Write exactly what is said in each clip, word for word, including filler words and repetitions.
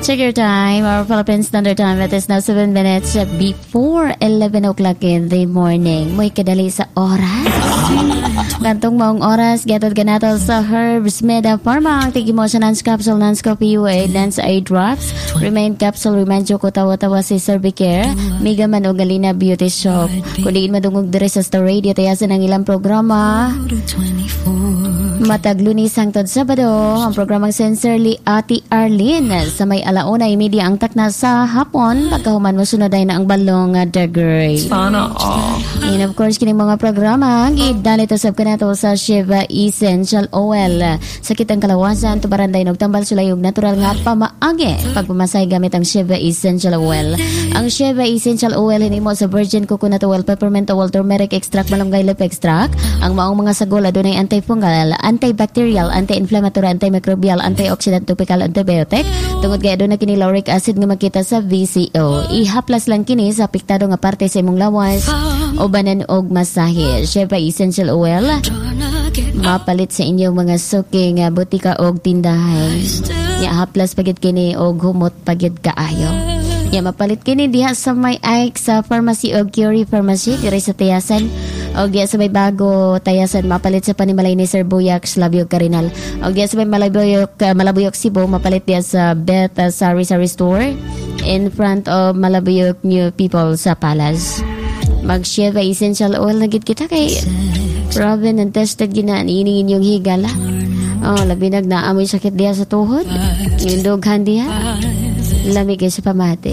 Check your time. Our Philippine Standard Time. It is now seven minutes before eleven o'clock in the morning. Muy kadali sa oras. Gantong maong oras. Gatod ganatol sa Herbs Meda Pharma. Ang tigi mo sa Nance Capsule, Nance Coffee U A, Nance Eye Drops. Remind Capsule, Remind Joko Tawa-Tawa si Cervicare. Mega Man o Galina Beauty Shop. Kung diin madungog dire sa Star Radio, tayasan ang ilang programa. Matag Lunes hangtod Sabado, ang programang Sincerely Ate Arlene sa may alauna media ang takna sa hapon pagkahuman mo sunod ay na ang balong uh, The Great. Sana all. And of course kining mga programa gidalito sab kanato sa Shiva Essential Oil. Sakit ang kalawasan tubaranday og tambal sulayog natural nga pamaagi pagpamasay gamit ang Shiva Essential Oil. Ang Shiva Essential Oil hinimo sa virgin coconut oil, peppermint oil, turmeric extract, malunggay leaf extract. Ang maong mga sagol adunay antifungal, antibacterial, anti-inflammatory, antimicrobial, antioxidant, topical, antibiotic. Tungod kay aduna kini lauric acid nga makita sa V C O. Ihaplas lang kini sa apektado nga parte sa imong lawas o banan og masahe. Shiva Essential Oil mapalit sa inyong mga suking uh, butika og tindahan. Ya haplas pagid kini og humot pagid kaayo. Ya mapalit kini diha sa may Ike sa pharmacy og Curie Pharmacy diri sa Tayasan. Og diya sa may bago Tayasan mapalit sa Panimalay ni Sir Buyak Labyog Carinal. Og diya sa may Malabuyok uh, Malabuyok Cebu mapalit diya sa Bet uh, Sari Sari Store in front of Malabuyok New People sa Palace. Mag Shiva Essential Oil na gid kita kay proven and tested ginaan ining inyong higala. Oh, labi nag naamoy sakit diya sa tuhod. Indughan diya. Lamig sa pamati.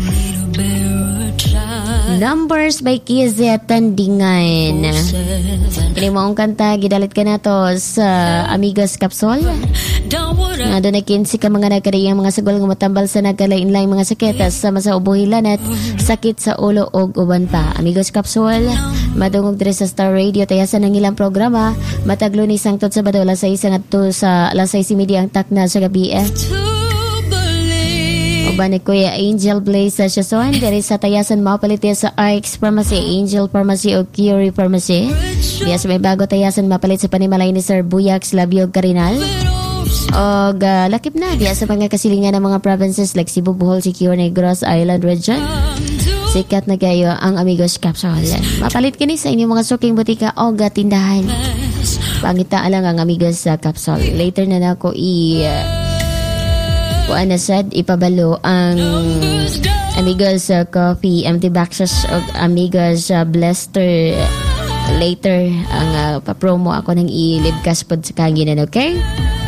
Numbers by Kizia Tandingan. Kini mo ang kanta, gidalit ka na to sa Amigos Capsule. Nga doon na kinsi ka mga nagkariyang mga sagol nga matambal sa nagkalain-laing mga sakit sa masa ubuhilan at sakit sa ulo o uban pa. Amigos Capsule, madungog dire sa Star Radio, tayasan ng ilang programa. Mataglo ni Sangtod sa Bado, alas sais at to sa alas sais media ang takna sa gabi eh. Uban ni Kuya Angel Blaze sa Shason, dari sa tayasan mapalit sa Ike's Pharmacy, Angel Pharmacy o Curie Pharmacy. Diya sa may bago tayasan mapalit sa Panimalay ni Sir Buyak Labyog Carinal. O uh, lakip na diya sa mga kasilingan ng mga provinces like Cebu, Bohol, Siquijor, Negros Island region. Sikat na kayo ang Amigos Capsule. Mapalit kini sa inyong mga suking butika o tindahan. Pangita lang ang Amigos uh, Capsule. Later na na ako i... Uh, Kuan na sad ipabalo ang Amigos uh, Coffee, empty boxes of Amigos uh, Blaster. Later ang uh, papromo ako ng i-libcast pod sa kanginan, okay?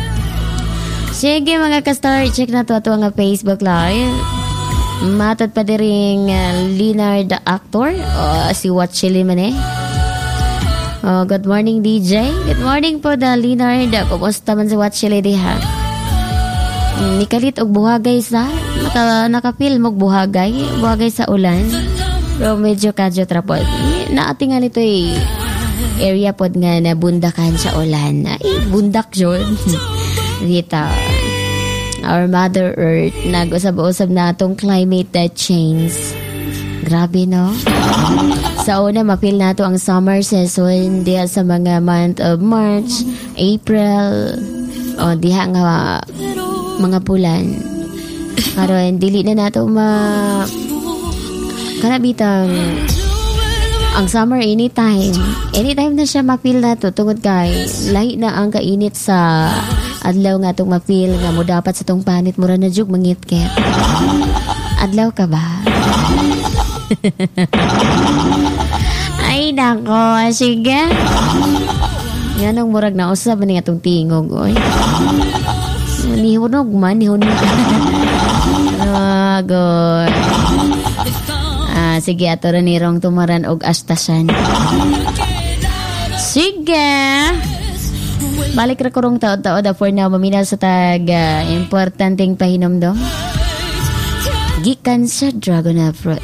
Sige mga ka-star, check na to ato ang Facebook Live. Matod pa diring uh, Leonard the Actor o uh, si Watchili man eh. Oh, good morning D J. Good morning po da Leonard. Kumusta man si Watchili diha? Nikalit og buhagay sa naka, nakapil mog buhagay buhagay sa ulan pero medyo kadyo trapod naatingan ito eh area pod nga na bundakan sa ulan ay bundak jud dito our Mother Earth nag-usab-usab na itong climate change. Grabe no. Sa una mapil nato ang summer season diha sa mga month of March, April o diha nga mga bulan. Karon dili na nato ma kanabitang ang summer anytime. Anytime na siya mapil nato tungod kay lahi na ang kainit sa adlaw nga tong mapil nga mo dapat sa tong panit mura na jug mangitket. Adlaw ka ba? Ay nako, sige. Yanong murag na usab ni atong tingog oy. Nihunog man, nihunog. Oh, good. Ah, sige, ato rin nirong tumaran og astasan. Sige. Balik ra kurong taod-taod for now, maminaw sa tag uh, importanteng pahinomdom. Gikan sa Dragon Fruit.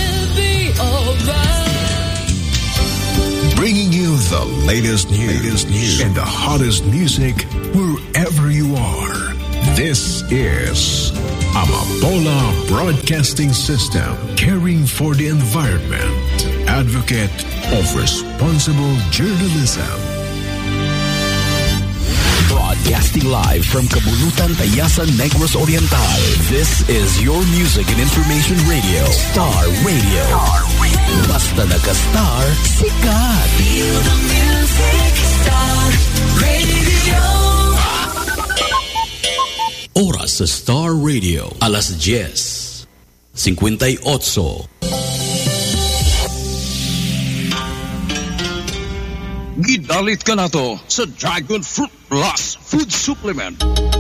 Bringing you the latest news, latest news and the hottest music wherever you are. This is Amapola Broadcasting System, caring for the environment, advocate of responsible journalism. Broadcasting live from Kabulutan, Tayasan, Negros Oriental. This is your music and information radio. Star Radio. Star Radio. Basta naka-star, sikat. Feel the music. Star Radio. Oras sa Star Radio. Alas diez. fifty-eight. Gidalit ka na to sa Dragon Fruit Plus Food Supplement.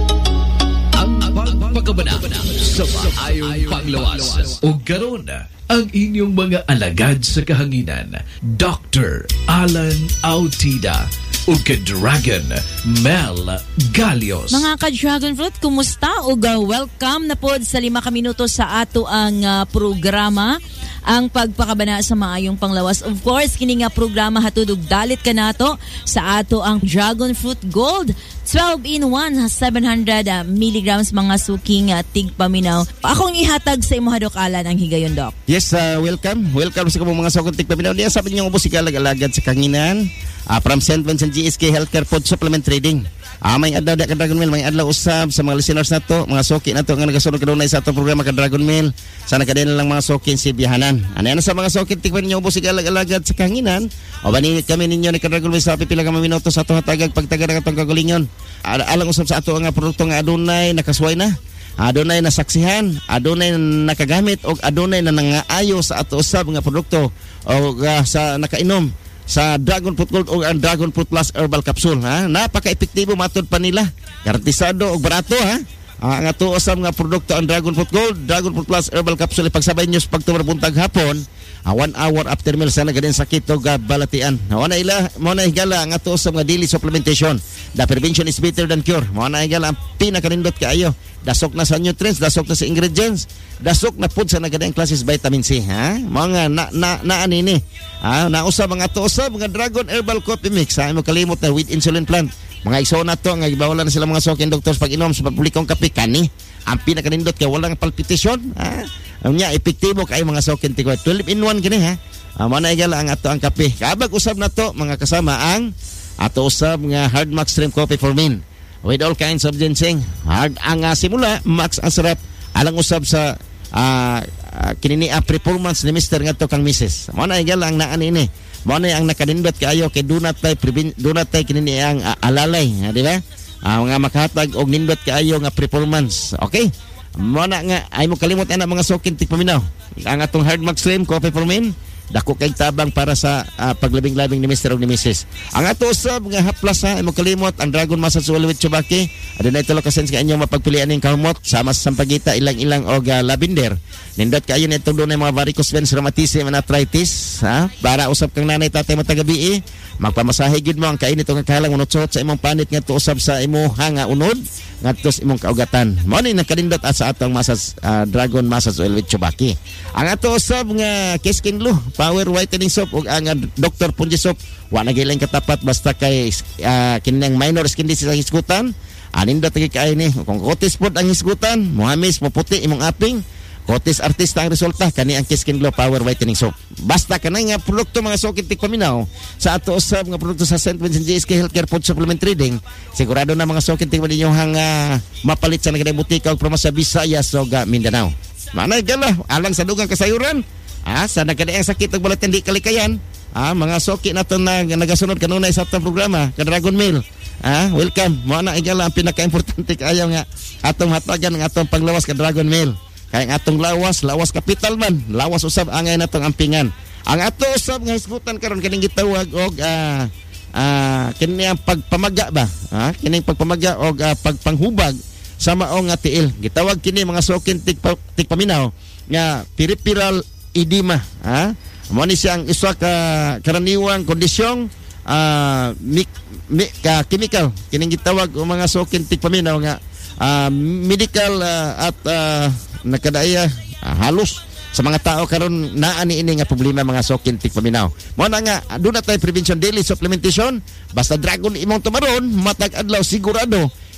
Ang pagpagabana sa maayong panglawas. O karon ang inyong mga alagad sa kahanginan, Doctor Alan Autida o ka-Dragon Mel Galios. Mga ka-Dragon Fruit, kumusta? O welcome na po sa lima ka minuto sa ato ang uh, programa. Ang pagpakabana sa maayong panglawas. Of course, kini nga programa hatudog dalit ka nato sa ato ang Dragon Fruit Gold. twelve in one, seven hundred uh, milligrams mga suking uh, tigpaminaw. Akong ihatag sa imo hadok Alan ang higayon, Doc. Yes, uh, welcome. Welcome sa mga mga suking tigpaminaw. Diya sabi niyo ubos ikalag-alagad sa kanginan uh, from Saint Vincent G S K Healthcare Food Supplement Trading. Ah, may adlaw da ka Dragon Mill, may adlaw usab sa mga listeners nato, mga soki nato nga nagasunod kadunay sa atong programa ka Dragon Mill. Sana kadena lang mga soki si biyahanan. Ano na sa mga soki tikman niyo ubos ikalag-alagad sa kanginan. O bani kami ninyo ni ka Dragon Mill sa pipila ka minuto sa atong hatagag pagtaga ng atong kagalingon. Alang usab sa ato nga produkto nga adunay nakasway na, adunay nasaksihan, adunay nakagamit o adunay na nangaayo sa ato usab nga produkto o uh, sa nakainom sa Dragon Fruit Gold o ang Dragon Fruit Plus Herbal Capsule. Ha? Napaka-epektibo matod pa nila. Garantisado o barato. Ha? Ah, ang ato usab nga produkto ang Dragon Fruit Gold, Dragon Fruit Plus Herbal Capsule. Pagsabay nyo sa pagtumabuntag hapon, ah, one hour after meal sana ganin sakit o balatian. Muna ila, muna higala ang ato usab nga daily supplementation. The prevention is better than cure. Muna higala ang pinakanindot kaayo. Dasok na sa nutrients, dasok na sa ingredients, dasok na food sa nagadang classes vitamin C. Ha? Mga na, na, na anini. Ah, nausab mga ato usab mga Dragon Herbal Coffee Mix. Ha? Imo kalimot na with insulin plant. Mga iso na to, nga ibawalan na sila mga sokin doctors pag inom sa publikong kape kani. Ang pinakanindot kay walang palpitation. Ha? Ang niya, epektibo kay mga sokin tikoy. twelve in one kini ha. Ah, mana igala ang ato ang kape. Kabag usab na to mga kasama ang ato usab nga Hard Max Stream Coffee for Men. With all kinds of ginseng. Hard ang uh, simula, max ang sarap. Alang usab sa uh, uh, kinini uh, performance ni Mister nga to kang Missus Mana igala ang naan ini. Mana ang nakanindot kaayo kay dunat tay dunat tay kinini ang uh, alalay, ha, di ba? Uh, mga makahatag og nindot kaayo nga performance. Okay? Mana nga ay mo kalimot ana mga sokin tigpaminaw. Ang atong Hard Max Stream Coffee for Men. Dako kay tabang para sa uh, paglabing-labing ni Mister o ni Missus Ang ato usab nga haplas ha, imo kalimot ang Dragon Massage Oil with Chubaki. Adunay tulo ka sense kay inyong mapagpilian ning kamot sama sa sampagita ilang-ilang og uh, lavender. Nindot kaayo nitong dunay mga varicose veins, rheumatism and arthritis, ha? Para usab kang nanay tatay mo taga-bi, magpamasahe gid mo ang kainit o kahalang unutsot sa imong panit nga to usab sa imong nga unod ngadto sa imong kaugatan. Mao ni nakadindot at sa atong massage uh, Dragon Massage Oil with Chubaki. Ang ato usab nga Kiskin Blue Power Whitening Soap ug ang uh, Doctor Punji Soap wa na gilang katapat basta kay uh, kining minor skin disease sa hisgutan. Anindot kay kay ni kung kutis pod ang hisgutan, muhamis mo puti imong aping. Kotis artista ang resulta kani ang Kiskin Glow Power Whitening Soap. Basta kanay nga produkto mga sokit tikpaminaw sa ato usab nga produkto sa Saint Vincent G S K Healthcare Food Supplement Trading. Sigurado na mga sokit tikpaminaw hang uh, mapalit sa nagadang butika ug promo sa Visayas ug uh, Mindanao. Manay gala alang sa dugang kasayuran. Ah, sa nagadang sakit ug balat hindi kalikayan. Ah, mga sokit nato na nagasunod kanunay sa atong programa ka Dragon Mill. Ah, welcome. Mo na igala ang pinaka-importante kaayo nga atong hatagan ng atong panglawas ka Dragon Mill. Kaya ang atong lawas, lawas kapital man, lawas usab angay natong ampingan. Ang ato usab nga hisgutan karon kining gitawag og ah uh, uh, kini ang pagpamaga ba? Ha? Ah, kining pagpamaga og uh, pagpanghubag sa maong nga tiil. Gitawag kini mga sokin tikpa, tikpaminaw nga peripheral edema, ha? Mao ni siyang isa ka karaniwang kondisyong ah uh, mi, mi, ka chemical kining gitawag og mga sokin tikpaminaw nga uh, medical uh, at uh, nakadaya uh, halos sa mga tao karon naa ni ini nga problema mga sokin tikpaminaw. Mo na nga aduna tay prevention daily supplementation basta Dragon imong tumaron matag adlaw sigurado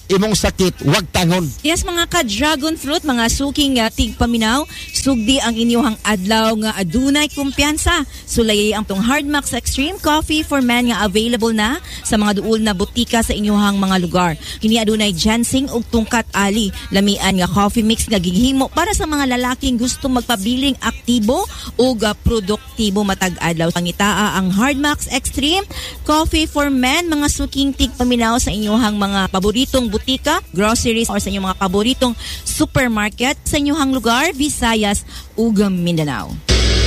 imong sakit wag tangon. Yes, mga ka-dragon fruit, mga suking uh, tigpaminaw, sugdi ang inyong adlaw nga adunay kumpiyansa. Sulay ang tong Hardmax Extreme Coffee for Men nga available na sa mga duol na butika sa inyong mga lugar. Kini adunay ginseng ug tungkat ali, lamian nga coffee mix nga gihimo para sa mga lalaking gusto magpabiling aktibo ug uh, produktibo matag adlaw. Pangitaa ang Hardmax Extreme Coffee for Men, mga suking tigpaminaw sa inyong mga paboritong butika, groceries or sa inyong mga paboritong supermarket sa inyong lugar, Visayas ug Mindanao.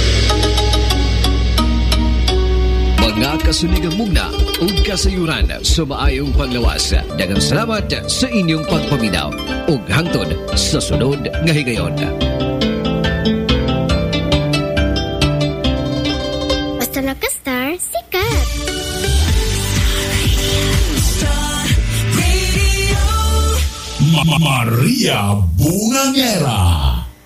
Mga kasunigang mugna ug kasayuran sa maayong panglawas. Daghang salamat sa inyong pagpaminaw ug hangtod sa sunod nga higayon. Basta naka-star, sikat! Maria Bungangera.